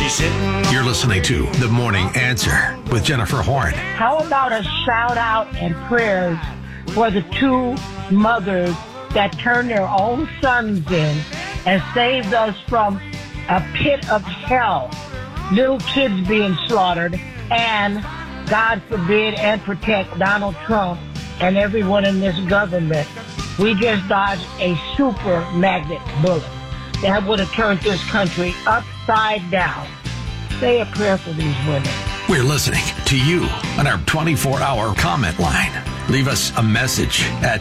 She's sitting. You're listening to The Morning Answer with Jennifer Horn. How about a shout out and prayers for the two mothers that turned their own sons in and saved us from a pit of hell, little kids being slaughtered, and God forbid and protect Donald Trump and everyone in this government. We just dodged a super magnet bullet that would have turned this country upside down. Say a prayer for these women. We're listening to you on our 24-hour comment line. Leave us a message at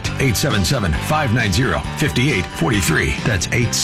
877-590-5843. That's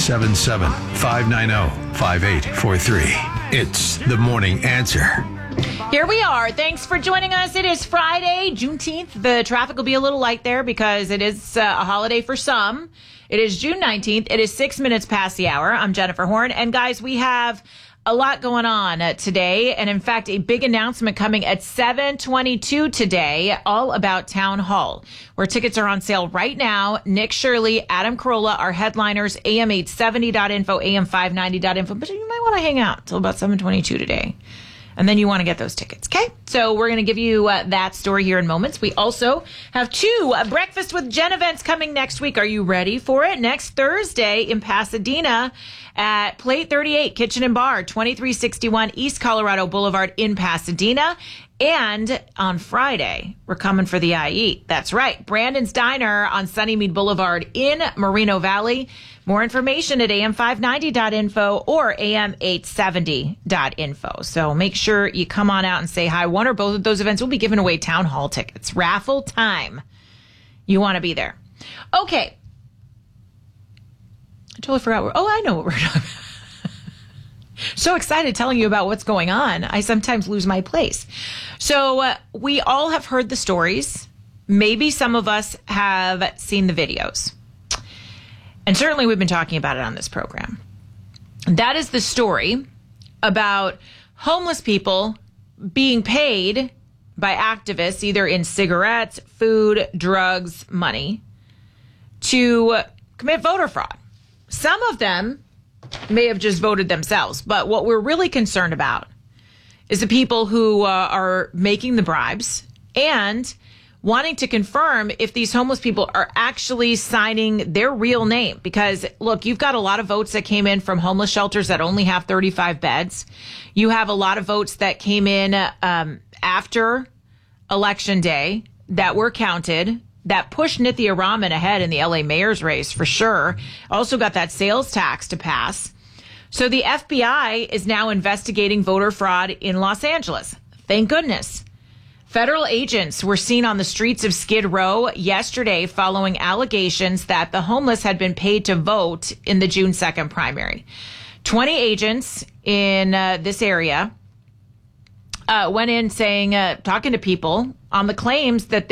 877-590-5843. It's The Morning Answer. Here we are. Thanks for joining us. It is Friday, Juneteenth. The traffic will be a little light there because it is a holiday for some. It is June 19th. It is 6 minutes past the hour. I'm Jennifer Horn. And guys, we have a lot going on today. And in fact, a big announcement coming at 7:22 today, all about Town Hall, where tickets are on sale right now. Nick Shirley, Adam Carolla, our headliners, am870.info, am590.info. But you might want to hang out until about 7:22 today. And then you want to get those tickets, okay? So we're going to give you that story here in moments. We also have two Breakfast with Jen events coming next week. Are you ready for it? Next Thursday in Pasadena at Plate 38 Kitchen and Bar, 2361 East Colorado Boulevard in Pasadena. And on Friday, we're coming for the IE. That's right. Brandon's Diner on Sunnymead Boulevard in Moreno Valley. More information at am590.info or am870.info. So make sure you come on out and say hi. One or both of those events will be giving away Town Hall tickets. Raffle time. You want to be there. Okay. I totally forgot. I know what we're talking about. So excited telling you about what's going on. I sometimes lose my place. So we all have heard the stories. Maybe some of us have seen the videos. And certainly we've been talking about it on this program. That is the story about homeless people being paid by activists, either in cigarettes, food, drugs, money, to commit voter fraud. Some of them may have just voted themselves. But what we're really concerned about is the people who are making the bribes and wanting to confirm if these homeless people are actually signing their real name. Because, look, you've got a lot of votes that came in from homeless shelters that only have 35 beds. You have a lot of votes that came in after Election Day that were counted, that pushed Nithya Raman ahead in the LA mayor's race for sure. Also got that sales tax to pass. So the FBI is now investigating voter fraud in Los Angeles. Thank goodness. Federal agents were seen on the streets of Skid Row yesterday following allegations that the homeless had been paid to vote in the June 2nd primary. 20 agents in this area went in saying, talking to people on the claims that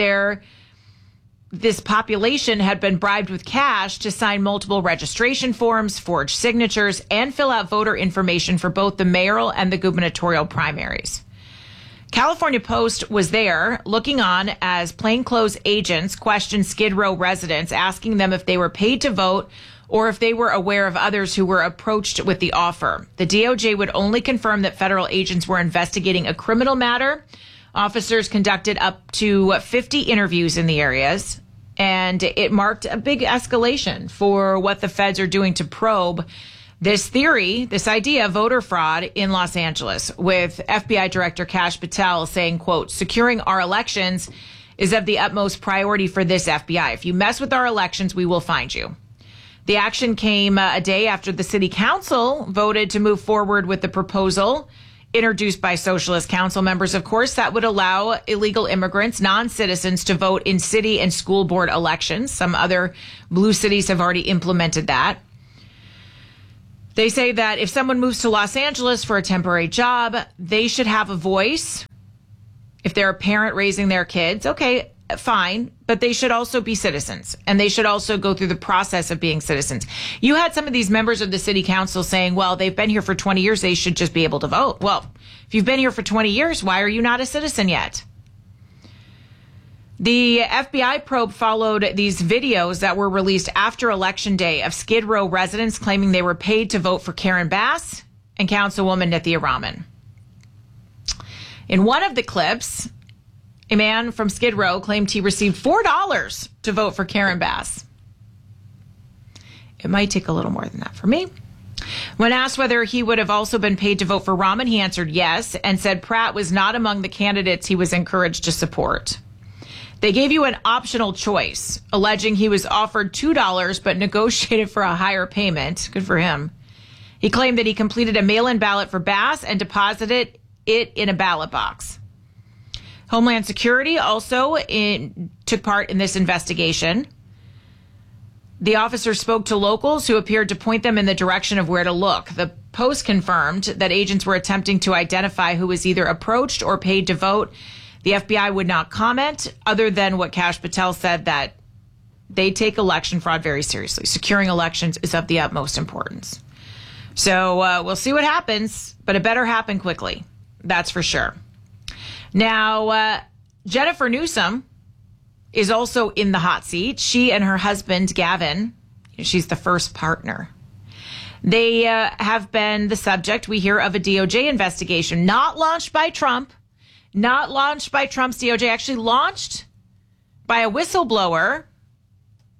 this population had been bribed with cash to sign multiple registration forms, forge signatures, and fill out voter information for both the mayoral and the gubernatorial primaries. California Post was there looking on as plainclothes agents questioned Skid Row residents, asking them if they were paid to vote or if they were aware of others who were approached with the offer. The DOJ would only confirm that federal agents were investigating a criminal matter. Officers conducted up to 50 interviews in the areas, and it marked a big escalation for what the feds are doing to probe this theory, this idea of voter fraud in Los Angeles, with FBI Director Kash Patel saying, quote, "Securing our elections is of the utmost priority for this FBI. If you mess with our elections, we will find you." The action came a day after the city council voted to move forward with the proposal introduced by socialist council members, of course, that would allow illegal immigrants, non-citizens, to vote in city and school board elections. Some other blue cities have already implemented that. They say that if someone moves to Los Angeles for a temporary job, they should have a voice. If they're a parent raising their kids, okay, fine, but they should also be citizens, and they should also go through the process of being citizens. You had some of these members of the city council saying, well, they've been here for 20 years, they should just be able to vote. Well, if you've been here for 20 years, why are you not a citizen yet? The FBI probe followed these videos that were released after Election Day of Skid Row residents claiming they were paid to vote for Karen Bass and Councilwoman Nithya Raman. In one of the clips, a man from Skid Row claimed he received $4 to vote for Karen Bass. It might take a little more than that for me. When asked whether he would have also been paid to vote for Raman, he answered yes and said Pratt was not among the candidates he was encouraged to support. They gave you an optional choice, alleging he was offered $2 but negotiated for a higher payment. Good for him. He claimed that he completed a mail-in ballot for Bass and deposited it in a ballot box. Homeland Security also took part in this investigation. The officer spoke to locals who appeared to point them in the direction of where to look. The Post confirmed that agents were attempting to identify who was either approached or paid to vote. The FBI would not comment, other than what Kash Patel said, that they take election fraud very seriously. Securing elections is of the utmost importance. So we'll see what happens, but it better happen quickly. That's for sure. Now, Jennifer Newsom is also in the hot seat. She and her husband, Gavin, she's the first partner. They have been the subject, we hear, of a DOJ investigation, not launched by Trump, not launched by Trump's DOJ, actually launched by a whistleblower